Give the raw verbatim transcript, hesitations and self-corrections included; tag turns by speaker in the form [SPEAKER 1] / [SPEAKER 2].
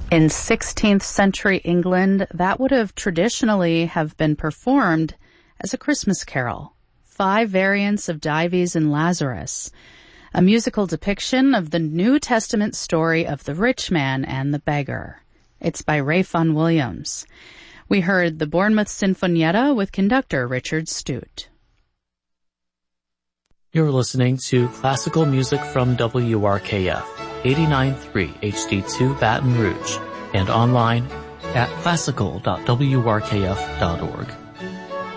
[SPEAKER 1] In sixteenth century England, that would have traditionally have been performed as a Christmas carol. Five variants of Dives and Lazarus, a musical depiction of the New Testament story of the rich man and the beggar. It's by Ralph Vaughan Williams. We heard the Bournemouth Sinfonietta with conductor Richard Stute.
[SPEAKER 2] You're listening to classical music from W R K F, eighty-nine point three H D two Baton Rouge, and online at classical dot w r k f dot org.